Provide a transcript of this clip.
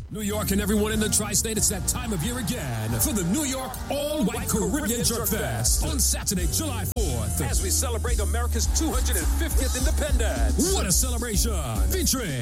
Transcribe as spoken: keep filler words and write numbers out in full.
New York and everyone in the tri-state, it's that time of year again for the New York All-White Caribbean Jerk Fest on Saturday, July fourth, as we celebrate America's two hundred fiftieth independence. What a celebration! Featuring